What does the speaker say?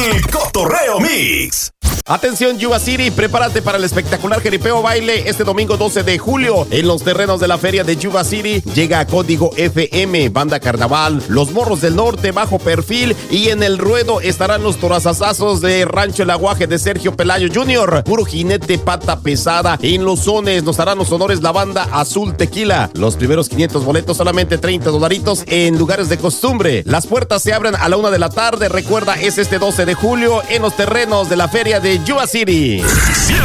El Cotorreo Mix. Atención Yuba City, prepárate para el espectacular Jeripeo Baile este domingo 12 de julio en los terrenos de la feria de Yuba City. Llega a Código FM, Banda Carnaval, Los Morros del Norte, Bajo Perfil, y en el ruedo estarán los torazazazos de Rancho El Aguaje de Sergio Pelayo Jr., Puro Jinete Pata Pesada. En los sones nos harán los honores la banda Azul Tequila. Los primeros 500 boletos, solamente $30 en lugares de costumbre. Las puertas se abren a la 1 de la tarde. Recuerda, es este 12 de julio en los terrenos de la feria de Yuba City.